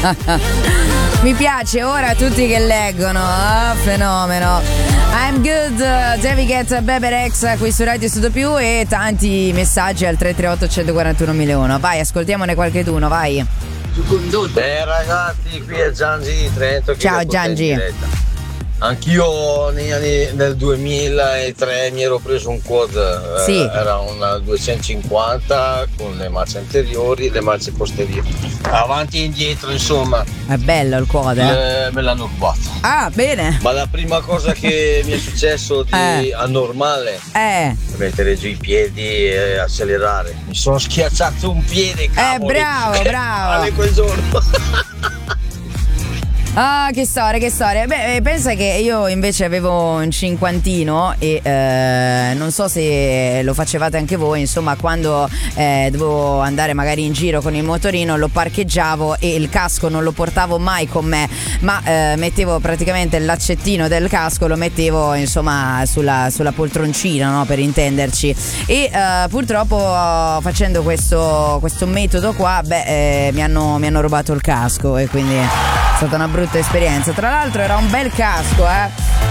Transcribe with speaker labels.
Speaker 1: Mi piace, ora tutti che leggono. Fenomeno. I'm good, David Guetta, Bebe Rexha qui su Radio Studio Più e tanti messaggi al 338 141 1001. Vai, ascoltiamone qualcheduno, vai.
Speaker 2: Ragazzi, qui è Giangi di Trento.
Speaker 1: Ciao Giangi.
Speaker 2: Anch'io nel 2003 mi ero preso un quad,
Speaker 1: sì.
Speaker 2: Era un 250 con le marce anteriori e le marce posteriori, avanti e indietro, insomma.
Speaker 1: È bello il quad,
Speaker 2: me l'hanno rubato.
Speaker 1: Ah, bene.
Speaker 2: Ma la prima cosa che mi è successo di anormale mettere giù i piedi e accelerare. Mi sono schiacciato un piede, cavoli.
Speaker 1: Bravo.
Speaker 2: Quel giorno.
Speaker 1: Ah, che storia. Beh, pensa che io invece avevo un cinquantino e non so se lo facevate anche voi, insomma, quando dovevo andare magari in giro con il motorino lo parcheggiavo e il casco non lo portavo mai con me, ma mettevo praticamente il laccettino del casco, lo mettevo insomma sulla poltroncina, no, per intenderci, e purtroppo facendo questo metodo qua, mi hanno rubato il casco e quindi è stata una brutta esperienza. Tra l'altro era un bel casco,